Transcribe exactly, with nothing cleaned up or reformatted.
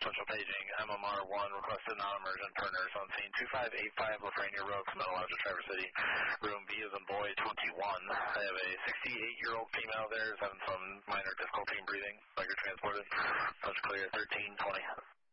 Central paging, M M R one, requested non-emergent per nurse on scene. two five eight five Lafreniere Road, Mental Lodge of Traverse City. Room B is in boy twenty-one. I have a sixty-eight-year-old female there who's having some minor difficulty in breathing. Like you're transported. Touch clear, thirteen twenty.